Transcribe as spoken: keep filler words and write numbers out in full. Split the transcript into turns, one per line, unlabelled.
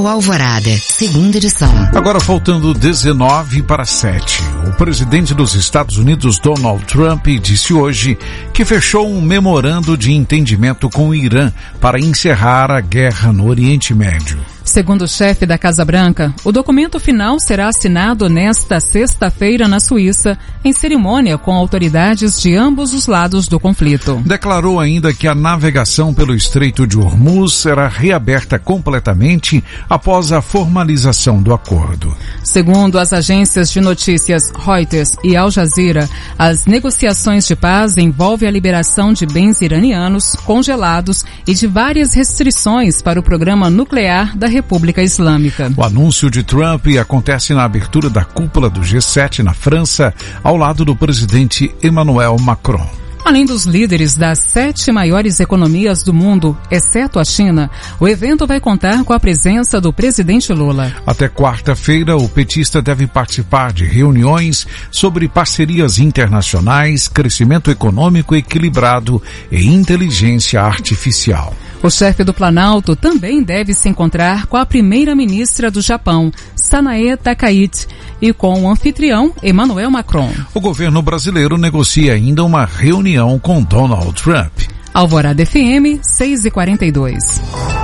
Jornal Alvorada, segunda edição.
Agora faltando dezenove para sete. O presidente dos Estados Unidos, Donald Trump, disse hoje que fechou um memorando de entendimento com o Irã para encerrar a guerra no Oriente Médio.
Segundo o chefe da Casa Branca, o documento final será assinado nesta sexta-feira na Suíça, em cerimônia com autoridades de ambos os lados do conflito.
Declarou ainda que a navegação pelo Estreito de Hormuz será reaberta completamente após a formalização do acordo.
Segundo as agências de notícias Reuters e Al Jazeera, as negociações de paz envolvem a liberação de bens iranianos congelados e de várias restrições para o programa nuclear da República Islâmica.
O anúncio de Trump acontece na abertura da cúpula do G sete na França, ao lado do presidente Emmanuel Macron.
Além dos líderes das sete maiores economias do mundo, exceto a China, o evento vai contar com a presença do presidente Lula.
Até quarta-feira, o petista deve participar de reuniões sobre parcerias internacionais, crescimento econômico equilibrado e inteligência artificial.
O chefe do Planalto também deve se encontrar com a primeira-ministra do Japão, Sanae Takaichi, e com o anfitrião Emmanuel Macron.
O governo brasileiro negocia ainda uma reunião com Donald Trump.
Alvorada F M, seis e quarenta e dois.